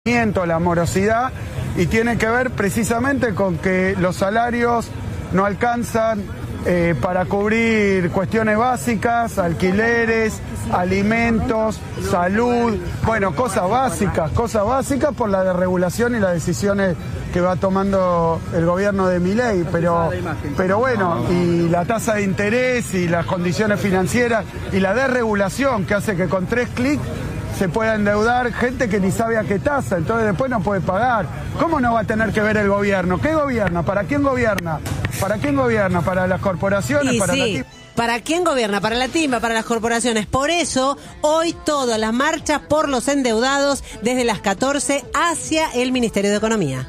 la morosidad, y tiene que ver precisamente con que los salarios no alcanzan para cubrir cuestiones básicas, alquileres, alimentos, salud, bueno, cosas básicas por la desregulación y las decisiones que va tomando el gobierno de Milei, pero bueno, y la tasa de interés y las condiciones financieras y la desregulación que hace que con 3 clics se pueda endeudar gente que ni sabe a qué tasa, entonces después no puede pagar. ¿Cómo no va a tener que ver el gobierno? ¿Qué gobierna? ¿Para quién gobierna? ¿Para quién gobierna? ¿Para las corporaciones? ¿Para la TIM? ¿Para quién gobierna? Para la timba, para las corporaciones. Por eso, hoy todas las marchas por los endeudados desde las 14 hacia el Ministerio de Economía.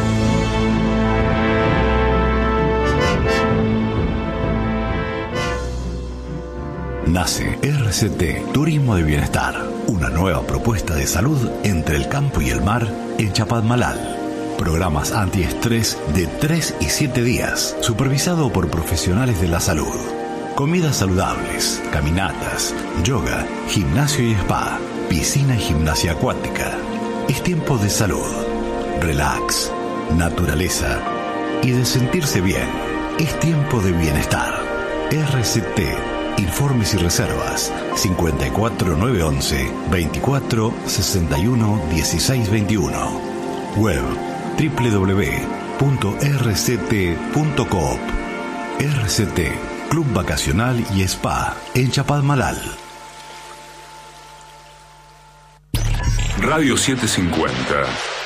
Nace RCT Turismo de Bienestar, una nueva propuesta de salud entre el campo y el mar en Chapadmalal. Programas antiestrés de 3 y 7 días, supervisado por profesionales de la salud. Comidas saludables, caminatas, yoga, gimnasio y spa, piscina y gimnasia acuática. Es tiempo de salud, relax, naturaleza y de sentirse bien. Es tiempo de bienestar. RCT. Informes y reservas 54911 24 61 16 21. Web www.rct.coop. RCT, Club Vacacional y Spa en Chapadmalal. Radio 750.